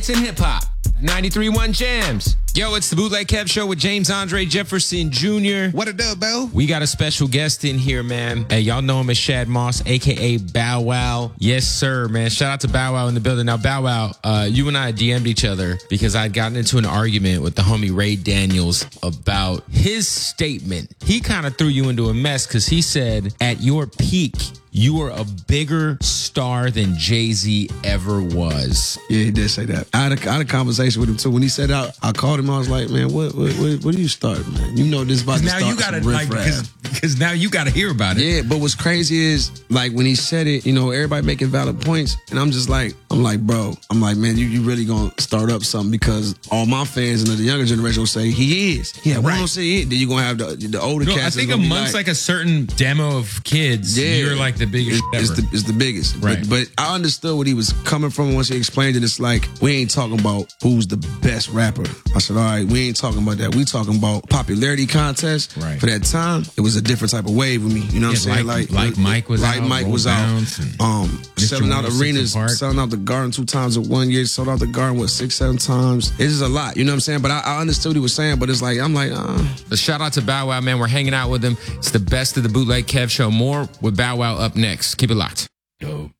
sports, and hip-hop. 93.1 Jams. Yo, it's the Bootleg Kev Show with James Andre Jefferson Jr. What a dub, Bell? We got a special guest in here, man. Hey, y'all know him as Shad Moss, a.k.a. Bow Wow. Yes, sir, man. Shout out to Bow Wow in the building. Now, Bow Wow, you and I DM'd each other because I'd gotten into an argument with the homie Ray Daniels about his statement. He kind of threw you into a mess because he said, at your peak, you were a bigger star than Jay-Z ever was. Yeah, he did say that. I had a conversation with him, too. When he said out, I called him. I was like, man, what do you start, man? You know this about to now start you gotta, some like, because now you got to hear about it. Yeah, but what's crazy is, like, when he said it, you know, everybody making valid points, and I'm like, bro, man, you really gonna start up something because all my fans and the younger generation will say he is. Yeah, we don't say it. Then you're gonna have the older cats. I think amongst like a certain demo of kids, you're like the biggest ever. It's the biggest. Right. But I understood what he was coming from once he explained it. It's like, we ain't talking about who's the best rapper. I said, all right, we ain't talking about that. We talking about popularity contest. Right. For that time, it was a different type of wave with me. You know what I'm saying? Like Mike was out. Mike was out. Selling out arenas, selling out the Garden 2 times in 1 year, sold out the Garden, 6-7 times. It's just a lot. You know what I'm saying? But I understood what he was saying, but it's like, I'm like, Shout out to Bow Wow, man. We're hanging out with him. It's the best of the Bootleg Kev Show. More with Bow Wow up next. Keep it locked. Dope.